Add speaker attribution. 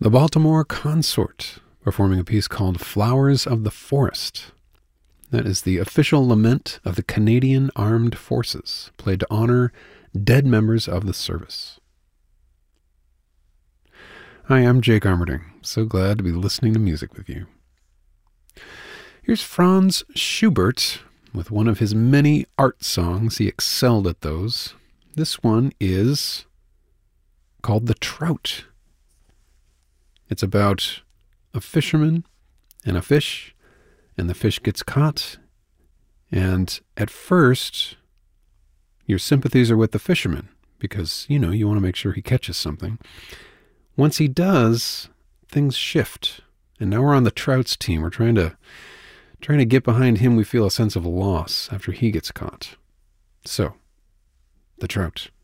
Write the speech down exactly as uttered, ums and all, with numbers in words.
Speaker 1: The Baltimore Consort, performing a piece called Flowers of the Forest. That is the official lament of the Canadian Armed Forces, played to honor dead members of the service. Hi, I'm Jake Armerding. So glad to be listening to music with you. Here's Franz Schubert with one of his many art songs. He excelled at those. This one is called The Trout. It's about a fisherman and a fish, and the fish gets caught. And at first, your sympathies are with the fisherman because, you know, you want to make sure he catches something. Once he does, things shift. And now we're on the trout's team. We're trying to trying to get behind him. We feel a sense of loss after he gets caught. So, The Trout.